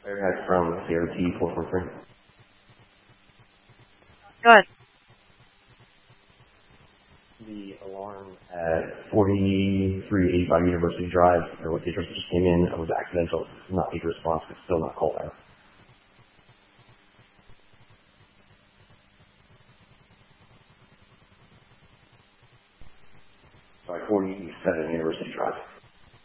Fairhack from CRT 443. Go ahead. The alarm at 4385 University Drive, or what the address just came in, was accidental. It's not need response, but still not called out. Sorry, 47 University Drive.